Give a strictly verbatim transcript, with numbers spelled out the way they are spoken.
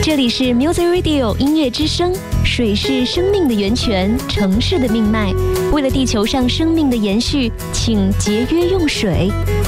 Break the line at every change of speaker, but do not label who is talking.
这里是 Music Radio 音乐之声。水是生命的源泉，城市的命脉。为了地球上生命的延续，请节约用水。